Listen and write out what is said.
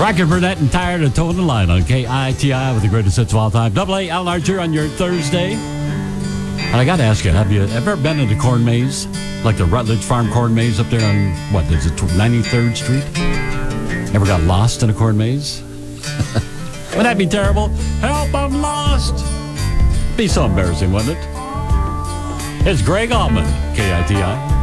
Rocket Burnett and Tired of Towing the Line on KITI with the greatest hits of all time. Double A, Alan Archer on your Thursday. And I got to ask you, have you ever been in the corn maze? Like the Rutledge Farm corn maze up there on, what, is it 93rd Street? Ever got lost in a corn maze? Wouldn't that be terrible? Help, I'm lost! Be so embarrassing, wouldn't it? It's Greg Allman, KITI.